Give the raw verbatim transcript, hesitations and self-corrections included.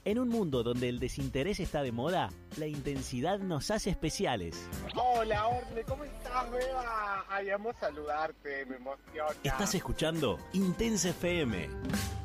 En un mundo donde el desinterés está de moda, la intensidad nos hace especiales. Hola, Orle, ¿cómo estás, Beba? Ay, amo saludarte, me emociona. Estás escuchando Intensa F M.